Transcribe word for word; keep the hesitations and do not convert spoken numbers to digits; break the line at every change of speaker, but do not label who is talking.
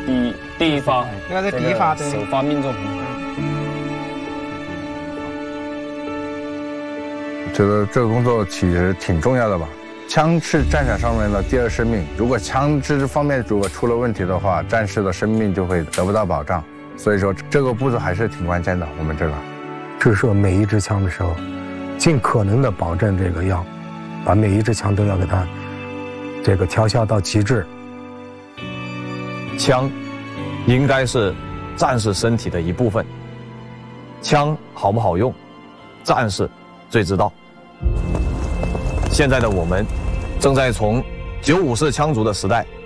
第第一发，
应该是第一发，对，
首发命中。
觉得这个工作其实挺重要的吧。枪是战场上面的第二生命，如果枪支方面如果出了问题的话，战士的生命就会得不到保障。所以说这个步骤还是挺关键的。我们这个
试射每一支枪的时候，尽可能的保证这个要把每一支枪都要给它这个调校到极致。
枪应该是战士身体的一部分，枪好不好用，战士最知道。现在的我们正在从九五式枪族的时代